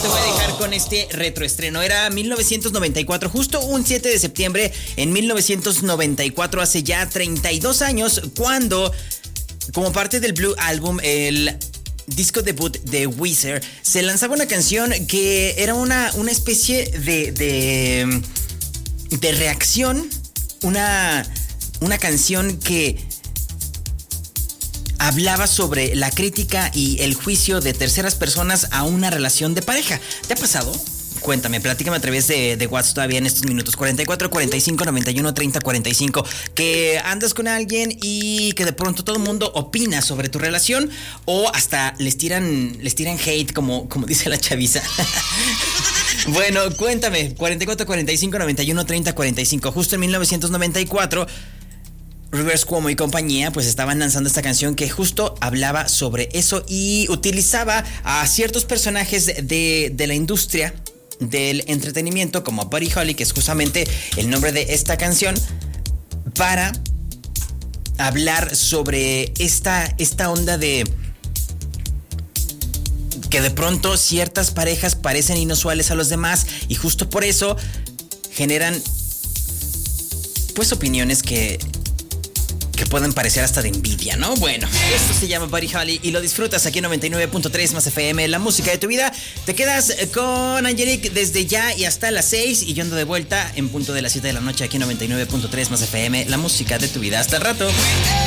te voy a dejar con este retroestreno. Era 1994, justo un 7 de septiembre en 1994, hace ya 32 años, cuando, como parte del Blue Album, el disco debut de Weezer, se lanzaba una canción que era una especie de reacción, una canción que hablaba sobre la crítica y el juicio de terceras personas a una relación de pareja. ¿Te ha pasado? Cuéntame, platícame a través de WhatsApp todavía en estos minutos. 44 45 91 30 45. Que andas con alguien y que de pronto todo el mundo opina sobre tu relación, o hasta les tiran hate, como dice la chaviza. Bueno, cuéntame. 44 45 91 30 45. Justo en 1994, Rivers Cuomo y compañía pues estaban lanzando esta canción que justo hablaba sobre eso y utilizaba a ciertos personajes de la industria del entretenimiento, como Buddy Holly, que es justamente el nombre de esta canción, para hablar sobre esta onda de que de pronto ciertas parejas parecen inusuales a los demás y justo por eso generan pues opiniones que pueden parecer hasta de envidia, ¿no? Bueno, esto se llama Buddy Holly y lo disfrutas aquí en 99.3 Más FM, la música de tu vida. Te quedas con Angelique desde ya y hasta las 6 y yo ando de vuelta en punto de las 7 de la noche aquí en 99.3 Más FM, la música de tu vida. Hasta el rato.